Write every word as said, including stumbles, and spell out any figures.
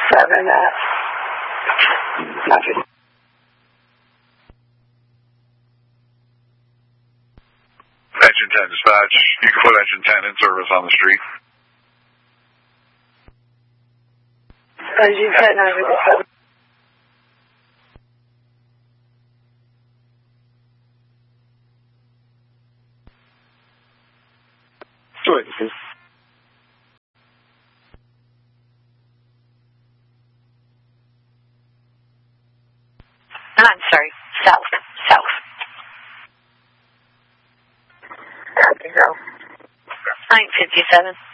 seven at nothing. Engine ten dispatch. You can put engine ten in service on the street. Engine ten over. Choices. I'm sorry, south, south. Copy, go. nine fifty-seven.